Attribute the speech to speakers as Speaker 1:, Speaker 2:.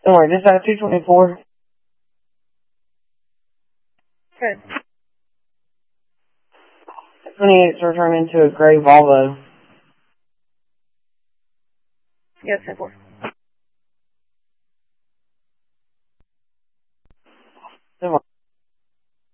Speaker 1: Don't worry, this is 224.
Speaker 2: Good.
Speaker 1: 28's returned into a gray Volvo.
Speaker 2: Yes, 10-4.